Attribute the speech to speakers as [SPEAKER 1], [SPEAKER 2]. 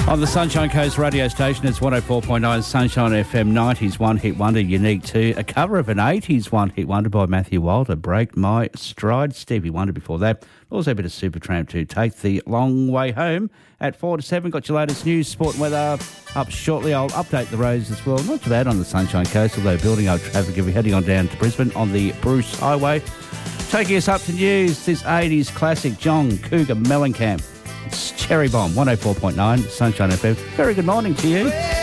[SPEAKER 1] On the Sunshine Coast radio station, it's 104.9 Sunshine FM 90s One Hit Wonder, unique to a cover of an 80s One Hit Wonder by Matthew Wilder, Break My Stride. Stevie Wonder before that. Also a bit of Supertramp to Take the Long Way Home. At 4 to 7, got your latest news, sport and weather up shortly. I'll update the roads as well. Not too bad on the Sunshine Coast, although building up traffic if we're heading on down to Brisbane on the Bruce Highway. Taking us up to news, this 80s classic, John Cougar Mellencamp. It's Cherry Bomb, 104.9 Sunshine FM. Very good morning to you.